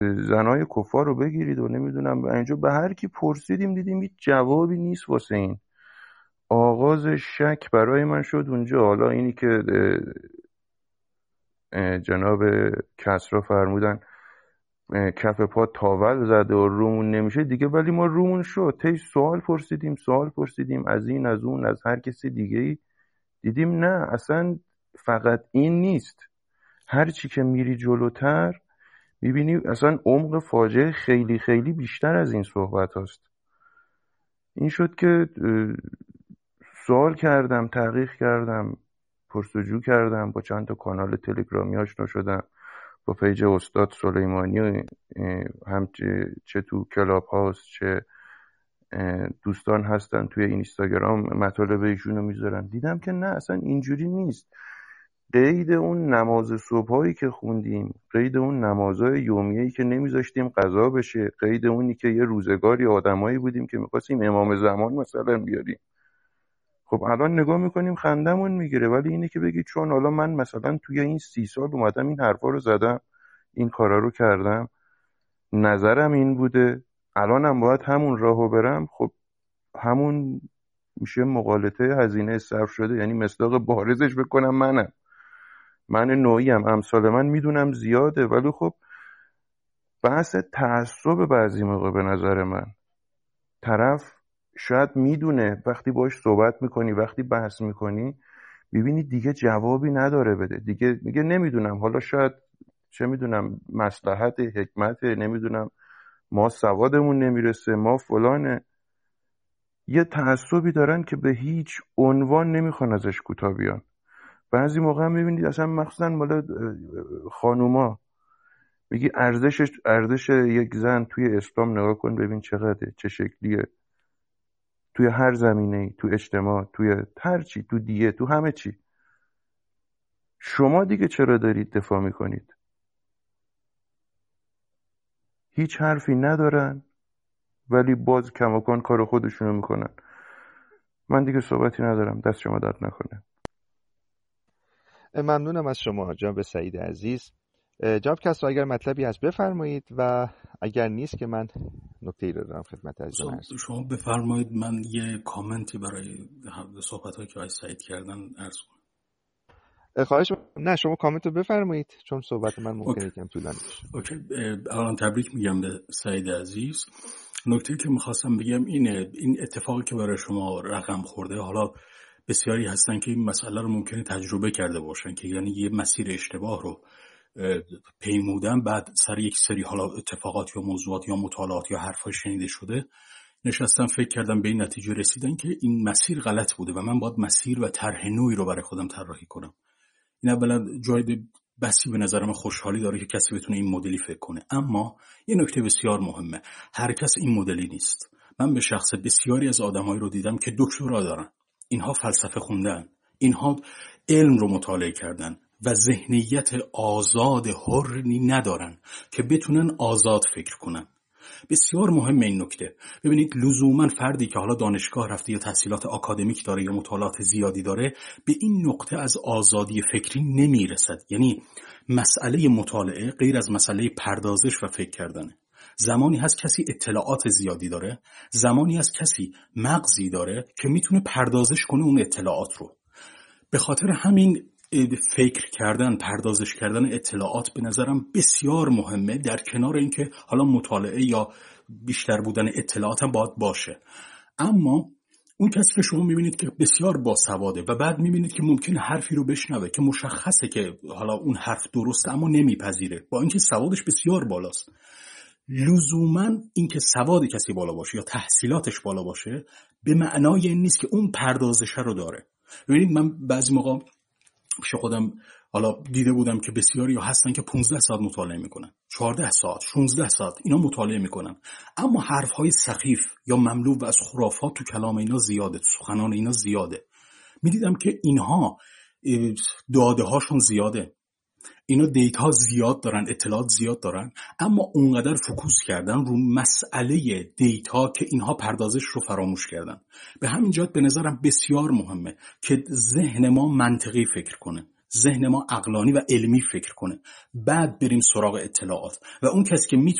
زنای کفار رو بگیرید و نمیدونم اینجا به هر کی پرسیدیم دیدیم هیچ جوابی نیست واسه این. آغاز شک برای من شد اونجا. حالا اینی که جناب کسرا فرمودن کف پا تاول زده و رومون نمیشه دیگه، ولی ما رومون شد. سوال پرسیدیم از این از اون از هر کسی دیگه‌ای، دیدیم نه اصلا فقط این نیست. هر چی که میری جلوتر میبینی اصلا عمق فاجعه خیلی خیلی بیشتر از این صحبت هاست. این شد که سوال کردم، تحقیق کردم، پرسجو کردم، با چند تا کانال تلگرامی آشنا شدم، با پیج استاد سلیمانی هم چه تو کلاب هاوس چه دوستان هستن توی اینستاگرام مطالب ایشونو میذارن. دیدم که نه اصلا اینجوری نیست. قید اون نماز صبحایی که خوندیم، قید اون نمازهای یومیه‌ای که نمیذاشتیم قضا بشه، قید اونی که یه روزگاری آدمایی بودیم که میخواستیم امام زمان مثلا بیاریم. خب الان نگاه میکنیم خندمون میگیره، ولی اینه که بگید چون حالا من مثلا توی این 30 سال اومدم این حرفا رو زدم، این کارا رو کردم، نظرم این بوده، الانم باید همون راهو برم، خب همون میشه مغالطه هزینه صرف شده. یعنی مصداق بارزش بکنم من نوعیم، امثال من میدونم زیاده، ولی خب بحث تعصب بعضی موقع به نظر من طرف شاید میدونه، وقتی باش صحبت میکنی وقتی بحث میکنی ببینی دیگه جوابی نداره بده، دیگه میگه نمیدونم، حالا شاید چه میدونم مصلحت حکمت، نمیدونم ما سوادمون نمیرسه، ما فلانه. یه تعصبی دارن که به هیچ عنوان نمیخوان ازش کوتاه بیان. بعضی موقع هم میبینید اصلا مخصوصا مال خانوما میگی ارزش یک زن توی اسلام نگاه کن ببین چقدره، چه شکلیه، توی هر زمینه‌ای، تو اجتماع، توی هر چی، تو دیه، تو همه چی. شما دیگه چرا دارید دفاع میکنید؟ هیچ حرفی ندارن ولی باز کماکان کار خودشونو میکنن. من دیگه صحبتی ندارم، دست شما درد نکنه. ممنونم از شما جناب سعید عزیز. جناب کسرا اگر مطلبی هست بفرمایید و اگر نیست که من نکته‌ای رو دارم خدمت عزیزان عرض. شما بفرمایید، من یه کامنتی برای صحبت‌هایی که آقای سعید کردن عرض کنم. خواهش نه شما کامنت رو بفرمایید چون صحبت من ممکنه یکم طولانی بشه. اوکی. الان تبریک میگم به سعید عزیز. نکته‌ای که می‌خواستم بگم اینه، این اتفاقی که برای شما رقم خورده، حالا بسیاری هستن که این مسئله رو ممکنه تجربه کرده باشن که یعنی یه مسیر اشتباه رو پیمودن، بعد سر یک سری حالا اتفاقات یا موضوعات یا مطالعات یا حرفای شنیده شده نشستن فکر کردم به این نتیجه رسیدن که این مسیر غلط بوده و من باید مسیر و طرح نوعی رو برای خودم طراحی کنم. این اولا جای بسی به نظر من خوشحالی داره که کسی بتونه این مدلی فکر کنه. اما یه نکته بسیار مهمه، هر کس این مدلی نیست. من به شخص بسیاری از آدمایی رو دیدم که دکترا دارن، اینها فلسفه خوندن، اینها علم رو مطالعه کردن و ذهنیت آزاد حری ندارن که بتونن آزاد فکر کنن. بسیار مهمه این نکته. ببینید لزوما فردی که حالا دانشگاه رفته یا تحصیلات آکادمیک داره یا مطالعات زیادی داره به این نقطه از آزادی فکری نمیرسد. یعنی مسئله مطالعه غیر از مسئله پردازش و فکر کردنه. زمانی هست کسی اطلاعات زیادی داره، زمانی هست کسی مغزی داره که میتونه پردازش کنه اون اطلاعات رو. به خاطر همین فکر کردن، پردازش کردن اطلاعات به نظرم بسیار مهمه، در کنار اینکه حالا مطالعه یا بیشتر بودن اطلاعات هم باید باشه. اما اون کسی که شما میبینید که بسیار باسواده و بعد میبینید که ممکنه حرفی رو بشنوه که مشخصه که حالا اون حرف درسته اما نمیپذیره، با اینکه سوادش بسیار بالاست. لزوما اینکه سواد کسی بالا باشه یا تحصیلاتش بالا باشه به معنای این نیست که اون پردازش رو داره. ببینید من بعضی موقع پیش خودم حالا دیده بودم که بسیاری هستن که 15 ساعت مطالعه میکنن، 14 ساعت، 16 ساعت اینا مطالعه میکنن، اما حرفهای سخیف یا مملو و از خرافات تو کلام اینا زیاده، تو سخنان اینا زیاده. میدیدم که اینها داده هاشون زیاده، اینا دیتا زیاد دارن، اطلاعات زیاد دارن، اما اونقدر فوکوس کردن رو مسئله دیتا که اینها پردازش رو فراموش کردن. به همین جهت به نظرم بسیار مهمه که ذهن ما منطقی فکر کنه، ذهن ما عقلانی و علمی فکر کنه، بعد بریم سراغ اطلاعات و اون کسی که